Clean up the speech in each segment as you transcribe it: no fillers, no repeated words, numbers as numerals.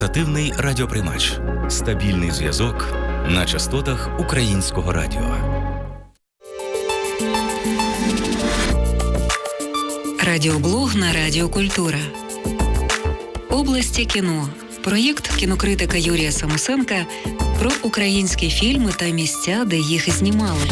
Портативний радіоприймач. Стабільний зв'язок на частотах Українського радіо. Радіоблог на Радіо Культура. Області кіно. Проєкт кінокритика Юрія Самусенка про українські фільми та місця, де їх знімали.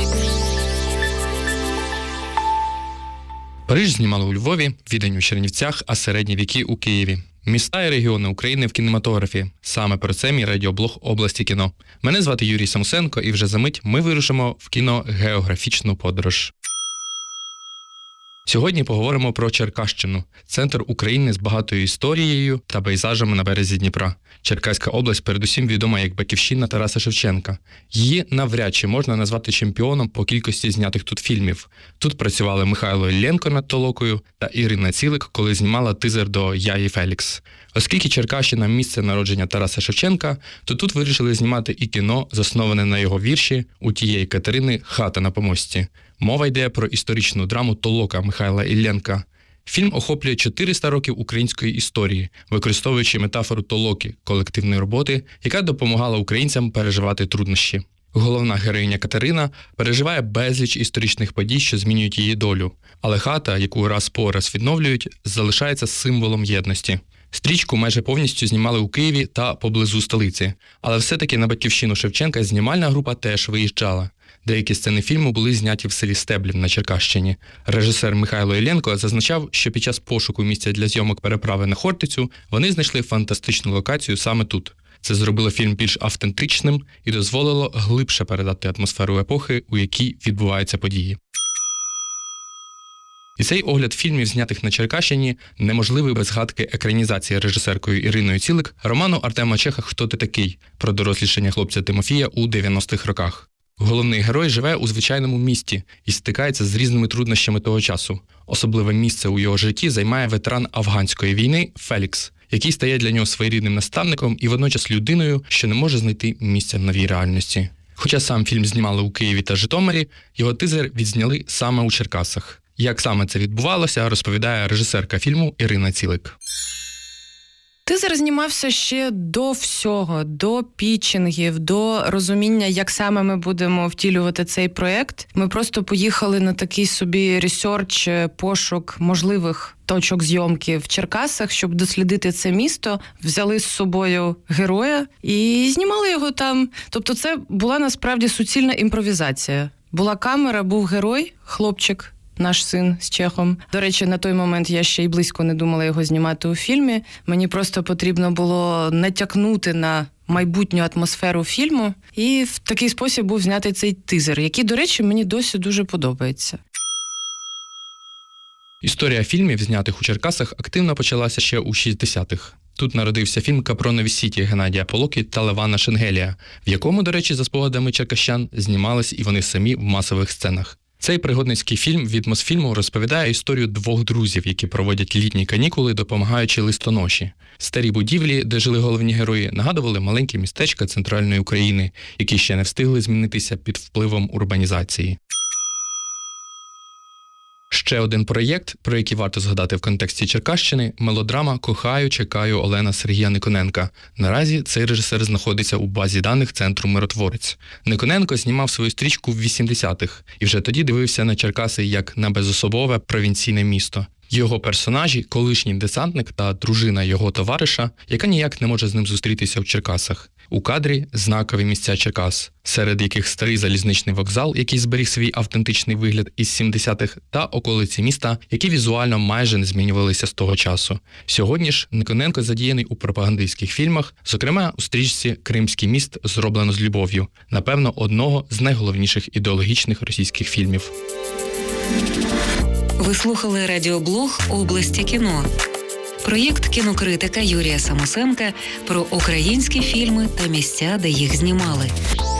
Париж знімали у Львові, Відень у Чернівцях, а середні віки у Києві. Міста і регіони України в кінематографі. Саме про це мій радіоблог «Області кіно». Мене звати Юрій Самусенко, і вже за мить ми вирушимо в кіногеографічну подорож. Сьогодні поговоримо про Черкащину – центр України з багатою історією та пейзажами на березі Дніпра. Черкаська область передусім відома як батьківщина Тараса Шевченка. Її навряд чи можна назвати чемпіоном по кількості знятих тут фільмів. Тут працювали Михайло Іллєнко над «Толокою» та Ірина Цілик, коли знімала тизер до «Я і Фелікс». Оскільки Черкащина – місце народження Тараса Шевченка, то тут вирішили знімати і кіно, засноване на його вірші «У тієї Катерини хата на помості». Мова йде про історичну драму «Толока» Михайла Іллєнка. Фільм охоплює 400 років української історії, використовуючи метафору толоки – колективної роботи, яка допомагала українцям переживати труднощі. Головна героїня Катерина переживає безліч історичних подій, що змінюють її долю. Але хата, яку раз по раз відновлюють, залишається символом єдності. Стрічку майже повністю знімали у Києві та поблизу столиці. Але все-таки на батьківщину Шевченка знімальна група теж виїжджала. Деякі сцени фільму були зняті в селі Стеблів на Черкащині. Режисер Михайло Іллєнко зазначав, що під час пошуку місця для зйомок переправи на Хортицю вони знайшли фантастичну локацію саме тут. Це зробило фільм більш автентичним і дозволило глибше передати атмосферу епохи, у якій відбуваються події. І цей огляд фільмів, знятих на Черкащині, неможливий без згадки екранізації режисеркою Іриною Цілик роману Артема Чеха «Хто ти такий?» про дорослішання хлопця Тимофія у 90-х роках. Головний герой живе у звичайному місті і стикається з різними труднощами того часу. Особливе місце у його житті займає ветеран афганської війни Фелікс, який стає для нього своєрідним наставником і водночас людиною, що не може знайти місця в новій реальності. Хоча сам фільм знімали у Києві та Житомирі, його тизер відзняли саме у Черкасах. Як саме це відбувалося, розповідає режисерка фільму Ірина Цілик. Тизер знімався ще до всього, до пітчингів, до розуміння, як саме ми будемо втілювати цей проєкт. Ми просто поїхали на такий собі ресерч, пошук можливих точок зйомки в Черкасах, щоб дослідити це місто. Взяли з собою героя і знімали його там. Тобто це була насправді суцільна імпровізація. Була камера, був герой, хлопчик. Наш син з Чехом. До речі, на той момент я ще й близько не думала його знімати у фільмі. Мені просто потрібно було натякнути на майбутню атмосферу фільму. І в такий спосіб був знятий цей тизер, який, до речі, мені досі дуже подобається. Історія фільмів, знятих у Черкасах, активно почалася ще у 60-х. Тут народився фільм «Капронові сіті» Геннадія Полоки та Левана Шенгелія, в якому, до речі, за спогадами черкащан, знімались і вони самі в масових сценах. Цей пригодницький фільм від Мосфільму розповідає історію двох друзів, які проводять літні канікули, допомагаючи листоноші. Старі будівлі, де жили головні герої, нагадували маленькі містечка центральної України, які ще не встигли змінитися під впливом урбанізації. Ще один проєкт, про який варто згадати в контексті Черкащини – мелодрама «Кохаю, чекаю» Олена Сергія Никоненка. Наразі цей режисер знаходиться у базі даних центру «Миротворець». Никоненко знімав свою стрічку в 80-х і вже тоді дивився на Черкаси як на безособове провінційне місто. Його персонажі – колишній десантник та дружина його товариша, яка ніяк не може з ним зустрітися в Черкасах. У кадрі – знакові місця Черкас, серед яких старий залізничний вокзал, який зберіг свій автентичний вигляд із 70-х, та околиці міста, які візуально майже не змінювалися з того часу. Сьогодні ж Никоненко задіяний у пропагандистських фільмах, зокрема у стрічці «Кримський міст. Зроблено з любов'ю», напевно, одного з найголовніших ідеологічних російських фільмів. Ви слухали радіоблог «Області кіно». Проєкт кінокритика Юрія Самусенка про українські фільми та місця, де їх знімали.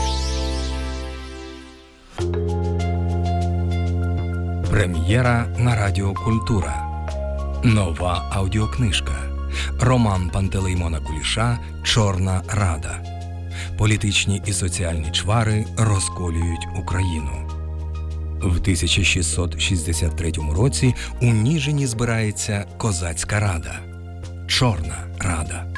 Прем'єра на Радіо Культура. Нова аудіокнижка. Роман Пантелеймона Куліша «Чорна Рада». Політичні і соціальні чвари розколюють Україну. В 1663 році у Ніжині збирається Козацька рада – Чорна Рада.